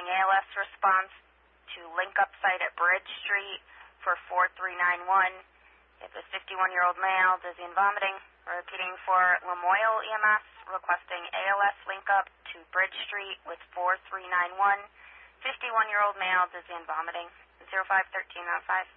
calling ALS response to link up site at Bridge Street for 4391. It was 51-year-old male, dizzy and vomiting. Repeating for Lamoille EMS, requesting ALS link up to Bridge Street with 4391. 51-year-old male, dizzy and vomiting. 051305.